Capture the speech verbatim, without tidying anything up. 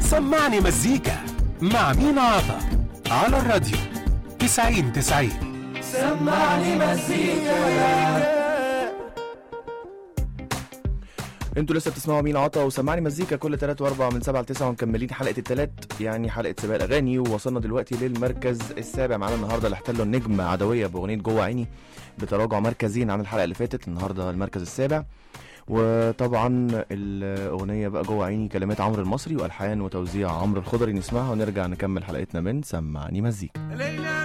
سمعني مزيكا مع مينا عطا على الراديو تسعين تسعين. سمعني مزيكا. انتوا لسه بتسمعوا مين عطا وسمعني مزيكا كل تلات واربع من سبعة لتسعة، ومكملين حلقة التلات يعني حلقة سباق الأغاني، ووصلنا دلوقتي للمركز السابع. معانا النهاردة اللي احتلوا النجم عدوية بأغنية جوه عيني بتراجع مركزين عن الحلقة اللي فاتت. النهاردة المركز السابع، وطبعا الأغنية بقى جوه عيني كلمات عمرو المصري والحان وتوزيع عمرو الخضري. نسمعها ونرجع نكمل حلقتنا من سمعني مزيكا.